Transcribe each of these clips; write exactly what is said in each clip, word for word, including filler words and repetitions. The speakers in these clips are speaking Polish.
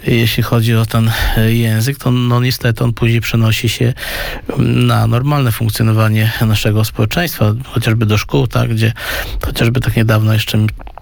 jeśli chodzi o ten język, to no niestety on później przenosi się na normalne funkcjonowanie naszego społeczeństwa, chociażby do szkół, tak, gdzie chociażby tak niedawno jeszcze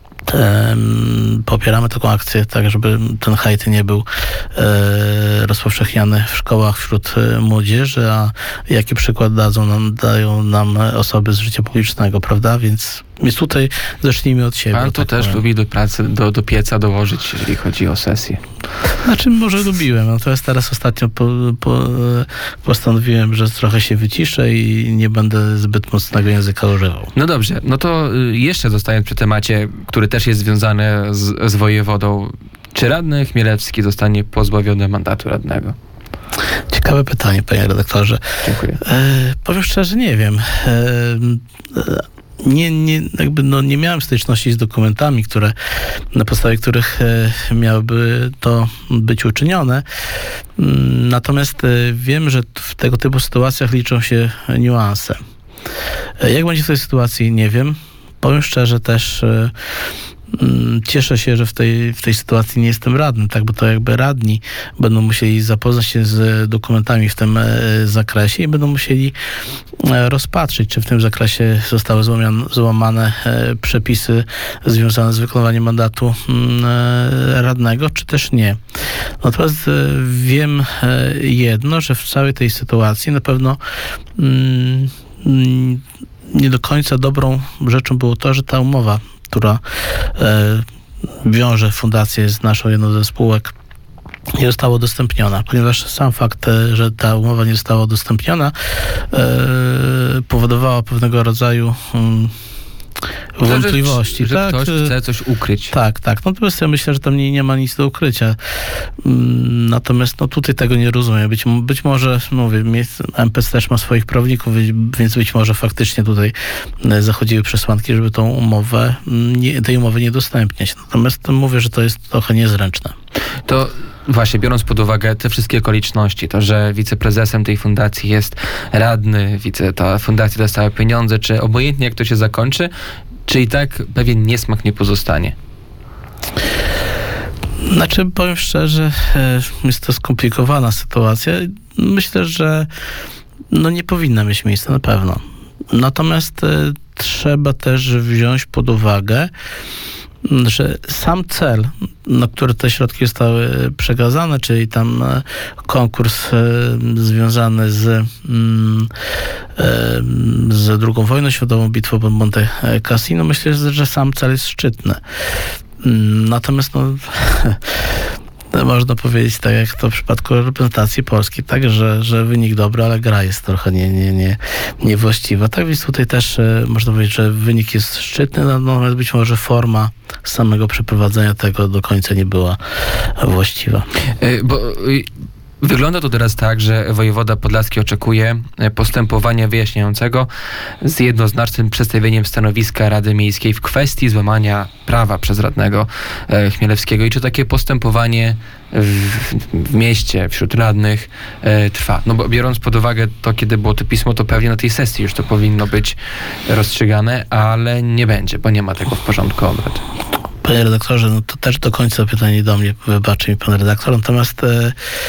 Um, popieramy taką akcję, tak żeby ten hejt nie był e, rozpowszechniany w szkołach wśród e, młodzieży, a jaki przykład dadzą nam, dają nam osoby z życia publicznego, prawda? Więc, więc tutaj zacznijmy od siebie. Pan to tak też powiem. lubi do pracy, do, do pieca dołożyć, jeżeli chodzi o sesję. Znaczy może lubiłem, natomiast teraz ostatnio po, po, postanowiłem, że trochę się wyciszę i nie będę zbyt mocnego języka używał. No dobrze, no to jeszcze zostając przy temacie, który też jest związany z, z wojewodą, czy radny Chmielewski zostanie pozbawiony mandatu radnego? Ciekawe pytanie, panie redaktorze. Dziękuję. E, powiem szczerze, nie wiem. E, e, Nie, nie, jakby no nie miałem styczności z dokumentami, które, na podstawie których e, miałyby to być uczynione. Mm, Natomiast e, wiem, że w tego typu sytuacjach liczą się niuanse. E, jak będzie w tej sytuacji, nie wiem. Powiem szczerze też, e, mm, cieszę się, że w tej, w tej sytuacji nie jestem radnym, tak, bo to jakby radni będą musieli zapoznać się z dokumentami w tym e, zakresie i będą musieli e, rozpatrzyć, czy w tym zakresie zostały złamiane, złamane e, przepisy związane z wykonywaniem mandatu mm, e, radnego, czy też nie. Natomiast e, wiem e, jedno, że w całej tej sytuacji na pewno mm, mm, nie do końca dobrą rzeczą było to, że ta umowa, która e, wiąże fundację z naszą jedną ze spółek, nie została udostępniona, ponieważ sam fakt, że ta umowa nie została udostępniona, e, powodowała pewnego rodzaju um, wątpliwości. Że, że tak, ktoś chce coś ukryć. Tak, tak. Natomiast ja myślę, że tam nie, nie ma nic do ukrycia. Mm, Natomiast no, tutaj tego nie rozumiem. Być, być może, mówię, M P C też ma swoich prawników, więc być może faktycznie tutaj zachodziły przesłanki, żeby tą umowę, nie, tej umowy nie udostępniać. Natomiast mówię, że to jest trochę niezręczne. To właśnie, biorąc pod uwagę te wszystkie okoliczności, to, że wiceprezesem tej fundacji jest radny, wice, ta fundacja dostała pieniądze, czy obojętnie jak to się zakończy, czy i tak pewien niesmak nie pozostanie? Znaczy, powiem szczerze, jest to skomplikowana sytuacja. Myślę, że no nie powinna mieć miejsca na pewno. Natomiast e, trzeba też wziąć pod uwagę, że sam cel, na który te środki zostały przekazane, czyli tam konkurs e, związany z, mm, e, z drugą wojną światową, bitwą pod Monte Cassino, myślę, że sam cel jest szczytny. Natomiast no, można powiedzieć, tak jak to w przypadku reprezentacji polskiej, tak, że, że wynik dobry, ale gra jest trochę nie, nie, nie, niewłaściwa. Tak więc tutaj też e, można powiedzieć, że wynik jest szczytny, natomiast być może forma samego przeprowadzenia tego do końca nie była właściwa. Yy, bo yy... Wygląda to teraz tak, że wojewoda podlaski oczekuje postępowania wyjaśniającego z jednoznacznym przedstawieniem stanowiska Rady Miejskiej w kwestii złamania prawa przez radnego e, Chmielewskiego. I czy takie postępowanie w, w mieście, wśród radnych e, trwa? No bo biorąc pod uwagę to, kiedy było to pismo, to pewnie na tej sesji już to powinno być rozstrzygane, ale nie będzie, bo nie ma tego w porządku obrad. Panie redaktorze, no to też do końca pytanie do mnie, wybaczy mi pan redaktor, natomiast e,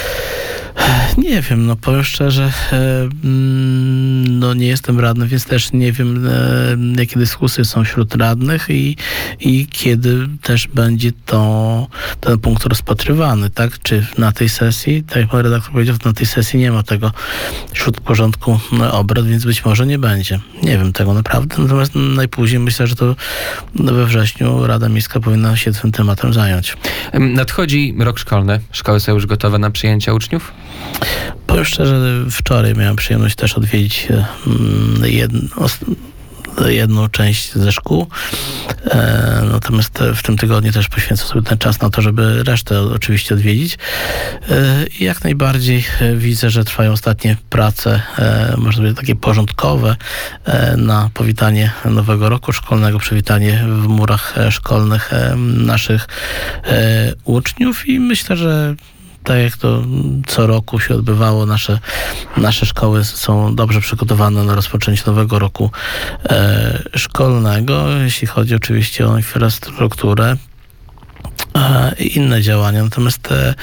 nie wiem, no powiem szczerze, e, no nie jestem radny, więc też nie wiem, e, jakie dyskusje są wśród radnych i, i kiedy też będzie to, ten punkt rozpatrywany, tak? Czy na tej sesji, tak jak pan redaktor powiedział, na tej sesji nie ma tego wśród porządku obrad, więc być może nie będzie. Nie wiem tego naprawdę, natomiast najpóźniej myślę, że to we wrześniu Rada Miejska powinna się tym tematem zająć. Nadchodzi rok szkolny. Szkoły są już gotowe na przyjęcie uczniów? Powiem szczerze, wczoraj miałem przyjemność też odwiedzić jedno, jedną część ze szkół. E, natomiast w tym tygodniu też poświęcę sobie ten czas na to, żeby resztę oczywiście odwiedzić. E, I jak najbardziej widzę, że trwają ostatnie prace, e, można powiedzieć takie porządkowe, e, na powitanie nowego roku szkolnego, przywitanie w murach szkolnych e, naszych e, uczniów i myślę, że tak jak to co roku się odbywało, nasze, nasze szkoły są dobrze przygotowane na rozpoczęcie nowego roku e, szkolnego, jeśli chodzi oczywiście o infrastrukturę i inne działania. Natomiast e,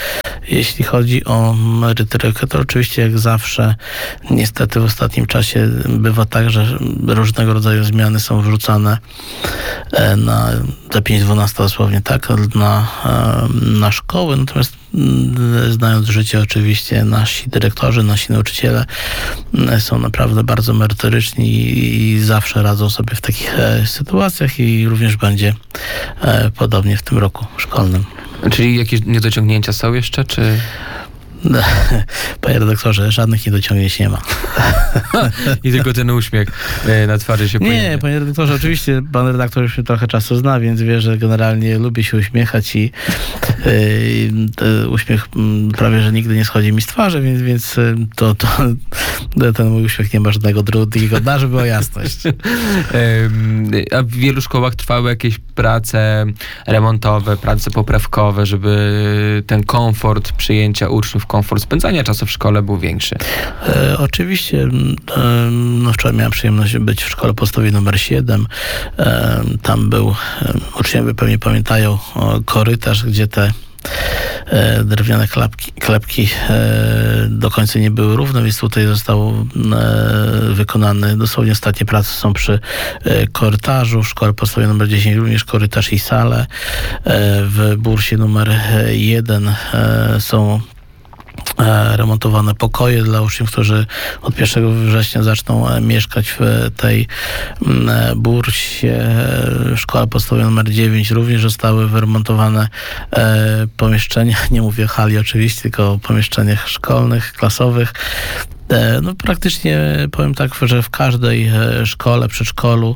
Jeśli chodzi o merytorykę, to oczywiście jak zawsze niestety w ostatnim czasie bywa tak, że różnego rodzaju zmiany są wrzucane na za pięć dwanaście dosłownie, tak, na, na szkoły, natomiast znając życie oczywiście nasi dyrektorzy, nasi nauczyciele są naprawdę bardzo merytoryczni i zawsze radzą sobie w takich sytuacjach i również będzie podobnie w tym roku szkolnym. Czyli jakieś niedociągnięcia są jeszcze, czy... Panie redaktorze, żadnych niedociągnięć nie ma. I tylko ten uśmiech na twarzy się pojawia. Nie, panie redaktorze, oczywiście pan redaktor już mnie trochę czasu zna, więc wie, że generalnie lubię się uśmiechać i yy, uśmiech prawie, że nigdy nie schodzi mi z twarzy, więc, więc to, to ten mój uśmiech nie ma żadnego drugiego dna, żeby była jasność. A w wielu szkołach trwały jakieś prace remontowe, prace poprawkowe, żeby ten komfort przyjęcia uczniów, komfort spędzania czasu w szkole był większy. E, oczywiście, e, no wczoraj miałem przyjemność być w szkole podstawowej numer siedem. E, tam był, e, uczniowie pewnie pamiętają, o, korytarz, gdzie te e, drewniane klapki, klepki e, do końca nie były równe, więc tutaj zostało e, wykonane, dosłownie ostatnie prace są przy e, korytarzu. W szkole podstawowej numer dziesięć również korytarz i sale. E, w bursie numer jeden e, są remontowane pokoje dla uczniów, którzy od pierwszego września zaczną mieszkać w tej bursie. Szkoła podstawowa numer dziewięć również zostały wyremontowane pomieszczenia, nie mówię hali oczywiście, tylko o pomieszczeniach szkolnych, klasowych. No praktycznie powiem tak, że w każdej szkole, przedszkolu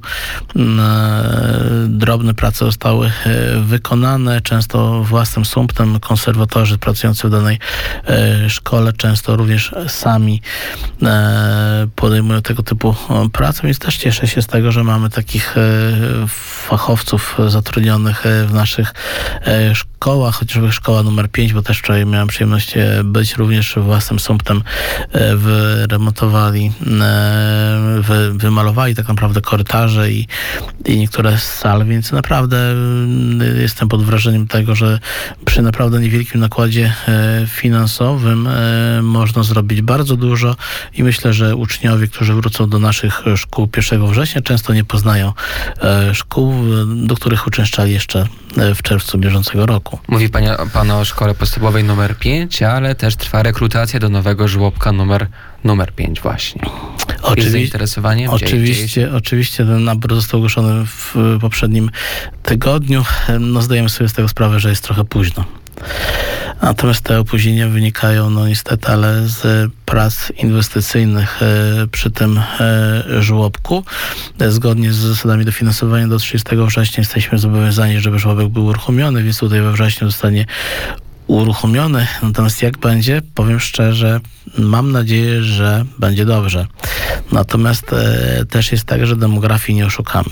drobne prace zostały wykonane, często własnym sumptem. Konserwatorzy pracujący w danej szkole często również sami podejmują tego typu pracę, więc też cieszę się z tego, że mamy takich fachowców zatrudnionych w naszych szkołach, chociażby szkoła numer pięć, bo też wczoraj miałem przyjemność być, również własnym sumptem wyremontowali, wy, wymalowali tak naprawdę korytarze i, i niektóre z sal, więc naprawdę jestem pod wrażeniem tego, że przy naprawdę niewielkim nakładzie finansowym można zrobić bardzo dużo i myślę, że uczniowie, którzy wrócą do naszych szkół pierwszego września, często nie poznają szkół, do których uczęszczali jeszcze w czerwcu bieżącego roku. Mówi pan, pan o szkole podstawowej numer pięć, ale też trwa rekrutacja do nowego żłobka numer, numer pięć właśnie. Oczywi- Jest zainteresowanie? Oczywiście, oczywiście ten nabór został ogłoszony w poprzednim tygodniu. No zdajemy sobie z tego sprawę, że jest trochę późno. Natomiast te opóźnienia wynikają, no niestety, ale z prac inwestycyjnych przy tym żłobku. Zgodnie z zasadami dofinansowania do trzydziestego września jesteśmy zobowiązani, żeby żłobek był uruchomiony, więc tutaj we wrześniu zostanie uruchomiony. Natomiast jak będzie, powiem szczerze, mam nadzieję, że będzie dobrze. Natomiast e, też jest tak, że demografii nie oszukamy.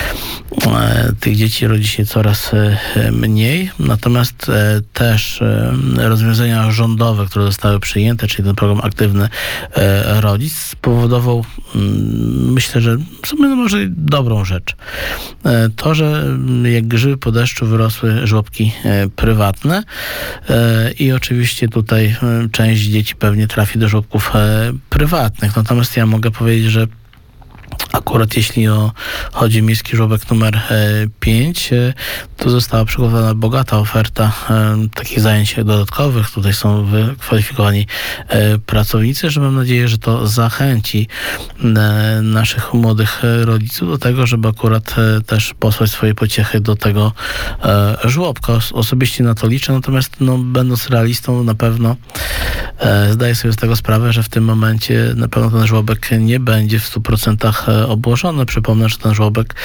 E, tych dzieci rodzi się coraz e, mniej, natomiast e, też e, rozwiązania rządowe, które zostały przyjęte, czyli ten program Aktywny e, Rodzic, spowodował, mm, myślę, że w sumie no może dobrą rzecz. E, to, że jak grzyby po deszczu wyrosły żłobki e, prywatne e, i oczywiście tutaj e, część dzieci pewnie trafi do żłobków e, prywatnych. Natomiast ja mogę powiedzieć, że akurat jeśli o, chodzi o miejski żłobek numer pięć, to została przygotowana bogata oferta e, takich zajęć dodatkowych. Tutaj są wykwalifikowani e, pracownicy, że mam nadzieję, że to zachęci e, naszych młodych rodziców do tego, żeby akurat e, też posłać swoje pociechy do tego e, żłobka. Os- osobiście na to liczę, natomiast no, będąc realistą na pewno e, zdaję sobie z tego sprawę, że w tym momencie na pewno ten żłobek nie będzie w stu procentach obłożony. Przypomnę, że ten żłobek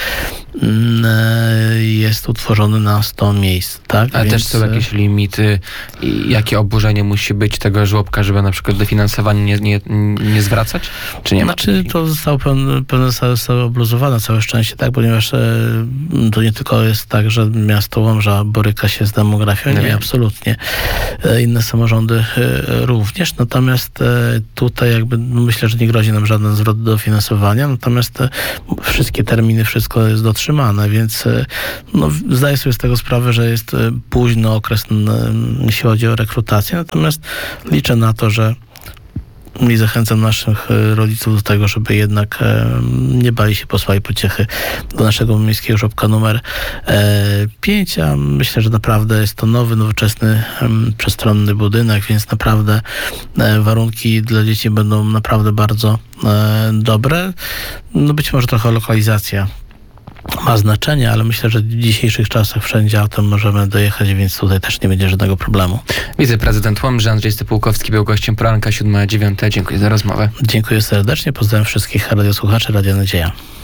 jest utworzony na sto miejsc. Tak? Ale Więc... też są jakieś limity, jakie obłożenie musi być tego żłobka, żeby na przykład dofinansowanie nie, nie, nie zwracać? Czy nie ma? Znaczy to zostało pewne, pewne zostało obluzowane, całe szczęście, tak, ponieważ e, to nie tylko jest tak, że miasto Łomża boryka się z demografią, nie, nie absolutnie. E, inne samorządy e, również. również, natomiast e, tutaj jakby no myślę, że nie grozi nam żaden zwrot dofinansowania, natomiast e, wszystkie terminy, wszystko jest dotrzymane, więc e, no, zdaję sobie z tego sprawę, że jest e, późny okres, n, jeśli chodzi o rekrutację, natomiast liczę na to, że i zachęcam naszych e, rodziców do tego, żeby jednak e, nie bali się posłać pociechy do naszego miejskiego żłobka numer pięć, a myślę, że naprawdę jest to nowy, nowoczesny, em, przestronny budynek, więc naprawdę e, warunki dla dzieci będą naprawdę bardzo e, dobre. No być może trochę lokalizacja ma znaczenie, ale myślę, że w dzisiejszych czasach wszędzie autem możemy dojechać, więc tutaj też nie będzie żadnego problemu. Wiceprezydent Łomży Andrzej Stypułkowski był gościem poranka siódma dziewiąta. Dziękuję za rozmowę. Dziękuję serdecznie, pozdrawiam wszystkich radiosłuchaczy Radia Nadzieja.